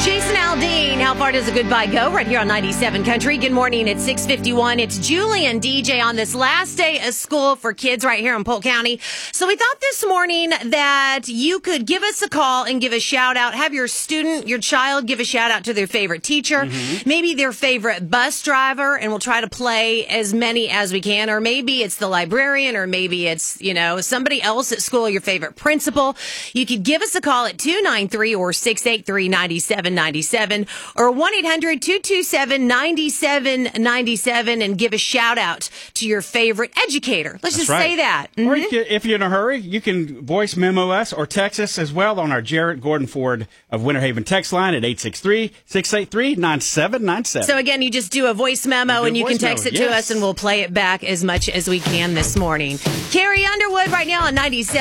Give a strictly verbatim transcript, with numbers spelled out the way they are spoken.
Jason Aldean, how far does a goodbye go? Right here on ninety-seven Country. Good morning. It's six fifty-one. It's Julie and D J on this last day of school for kids right here in Polk County. So we thought this morning that you could give us a call and give a shout out. Have your student, your child, give a shout out to their favorite teacher, mm-hmm. maybe their favorite bus driver, and we'll try to play as many as we can. Or maybe it's the librarian, or maybe it's, you know, somebody else at school, your favorite principal. You could give us a call at two nine three or six eight three, nine seven nine seven or one eight hundred, two two seven, nine seven nine seven and give a shout out to your favorite educator. Let's That's just right. say that. Mm-hmm. Or you can, if you're in a hurry, you can voice memo us or text us as well on our Jarrett Gordon Ford of Winter Haven text line at eight six three, six eight three, nine seven nine seven. So again, you just do a voice memo do and you voice can text memo, it to yes. us and we'll play it back as much as we can this morning. Carrie Underwood right now on ninety-seven.